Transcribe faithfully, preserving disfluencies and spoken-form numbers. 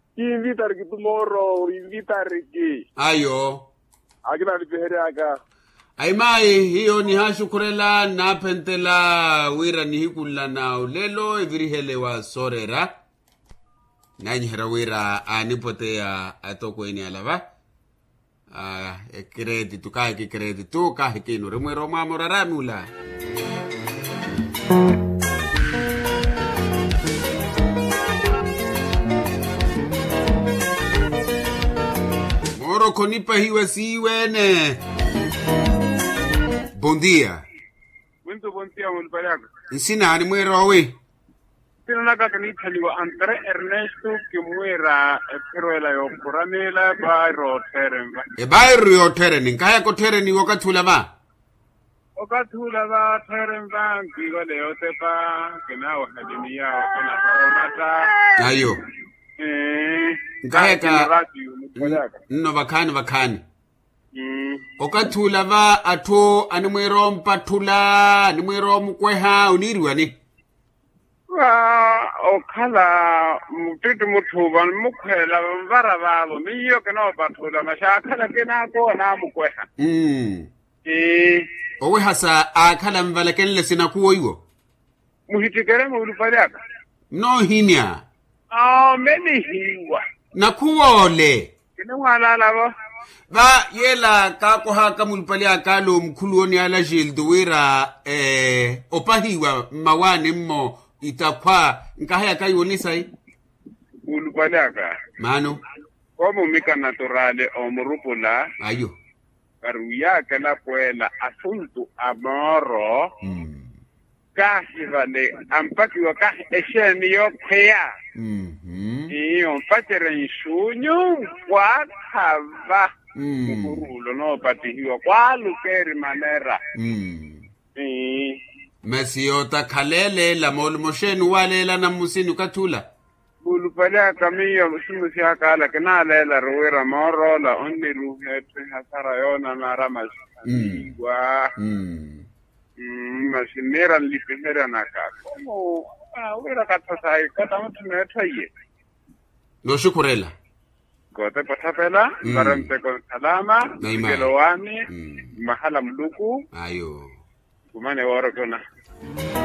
invitar que tomorrow, invitar que. Ayo. Akina ni pehere aka. Ay mai, hiyo ni hashukurela na pentela wira ni hikula na ulelo ivirihele wa sorera. Nanyihera wira anipotea atoko ini alava. Ah, e kreditu, kahe ki kreditu, kahe ki no remwero mamora ramula. Moro konipa hiwe siwene. Bom dia. Muito bom dia, meu palhaço. Ensina ni mwero awe. Sino na kakani chaliwa Andre Ernesto Kimuera Peroela yo Kuranela Bairo Teremba. E bairo yo tereni, kaya ko tereni wakatula ba? Wakatula ba Teremba, kigo leo tepa, kinao hadimia wakona kaonata. Ayo. Eh. Kaya ka radio, meu palhaço. no bakani bakani. Mm. Okathula ba atho animwero mpathula animwero mkweha uniriwa ni Wa okhala mutiti muthuba mukhela mbara babo miyo kena bathula mashakhala kena ko na mukweha mm eh owe hasa akhala mvala kenle sina kuwo iwo muhitikere mulupalaka no hinya ah meni hiwa na kuwole kene walala ba ba yela ka ko ha ka mulpali akalo mkhuluoni ala jildo wira eh opahiwa mawane mmo itakwa nkahaya kayonisa yi mulupalaka mano como mika naturale o murupula ayo karuya kala puela asunto amoro mm kahi vale ampaki wa kahi esheni yo kya mhm iyo mpatere nshunyu kwa hava mm kurulo no patihiwa kwa lukeri manera mm eh Mesiota kalele la molmoshenu walela na musinu katula. bulupala kamiyo simu siya kala kana lela ruwira moro la onni ruhete hasara yona marama Mm. wa Mm. mm masinera lipendera naka como ah wira katasai kata mtu netaye Lo shukurela. kote patapela Mm. baramte kon salama Naima. kelowani Mm. mahala mluku Ayo. kumane woro kona